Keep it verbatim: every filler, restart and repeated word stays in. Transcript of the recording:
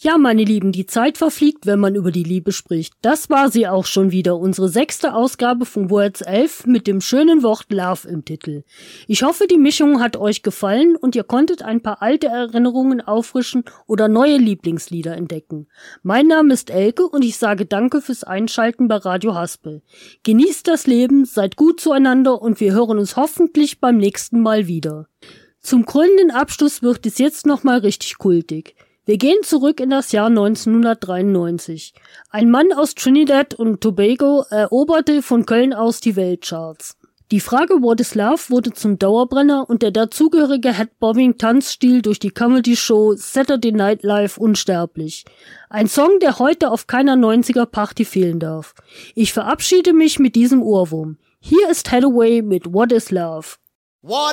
Ja, meine Lieben, die Zeit verfliegt, wenn man über die Liebe spricht. Das war sie auch schon wieder, unsere sechste Ausgabe von Words elf mit dem schönen Wort Love im Titel. Ich hoffe, die Mischung hat euch gefallen und ihr konntet ein paar alte Erinnerungen auffrischen oder neue Lieblingslieder entdecken. Mein Name ist Elke und ich sage danke fürs Einschalten bei Radio Haspel. Genießt das Leben, seid gut zueinander und wir hören uns hoffentlich beim nächsten Mal wieder. Zum krönenden Abschluss wird es jetzt nochmal richtig kultig. Wir gehen zurück in das Jahr neunzehnhundertdreiundneunzig. Ein Mann aus Trinidad und Tobago eroberte von Köln aus die Weltcharts. Die Frage What is Love wurde zum Dauerbrenner und der dazugehörige Headbobbing-Tanzstil durch die Comedy-Show Saturday Night Live unsterblich. Ein Song, der heute auf keiner neunziger-Party fehlen darf. Ich verabschiede mich mit diesem Ohrwurm. Hier ist Hathaway mit What is Love. What